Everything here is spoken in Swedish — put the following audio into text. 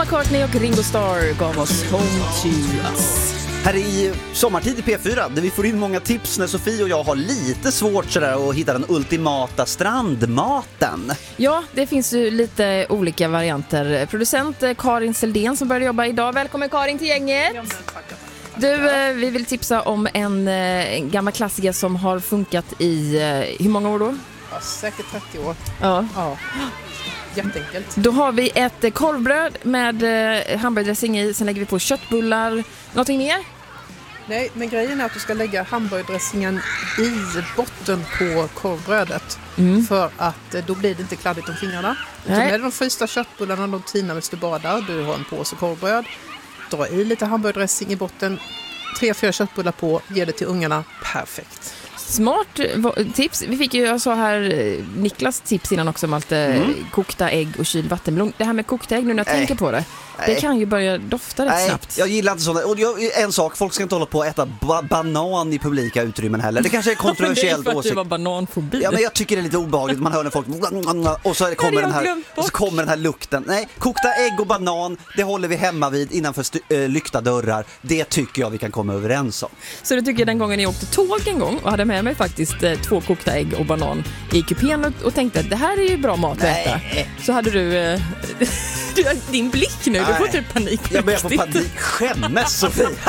McCartney och Ringo Starr gav oss Home to Us. Här i sommartid i P4 där vi får in många tips när Sofie och jag har lite svårt sådär att hitta den ultimata strandmaten. Ja, det finns ju lite olika varianter. Producent Karin Seldén som började jobba idag. Välkommen Karin till gänget. Du, vi vill tipsa om en gammal klassiker som har funkat i hur många år då? Ja, säkert 30 år. Ja. Jätteenkelt. Då har vi ett korvbröd med hamburgardressing i. Sen lägger vi på köttbullar. Någonting mer? Nej, men grejen är att du ska lägga hamburgardressingen i botten på korvbrödet. För att då blir det inte kladdigt om fingrarna. Utan är det de frysta köttbullarna, de tinar medan du badar. Du har en påse korvbröd. Dra i lite hamburgardressing i botten. 3-4 köttbullar på. Ge det till ungarna. Perfekt. Smart tips. Vi fick ju, jag sa här, Niklas tips innan också om allt kokta ägg och kyld vattenmelon. Det här med kokta ägg, nu när jag tänker på det. Det kan ju börja dofta rätt snabbt. Jag gillar inte sådana. Och en sak, folk ska inte hålla på att äta banan i publika utrymmen heller. Det kanske är kontroversiellt. Det är för att du var bananfobi. Ja, men jag tycker det är lite obehagligt. Man hör när folk och så kommer den här lukten. Nej, kokta ägg och banan, det håller vi hemma vid innanför lyckta dörrar. Det tycker jag vi kan komma överens om. Så det tycker jag den gången jag åkte tåg en gång och hade med mig faktiskt 2 kokta ägg och banan i kupén och tänkte att det här är ju bra mat att äta. Så hade du din blick nu, du får typ panik. Jag börjar få panik. Skämmes, Sofie.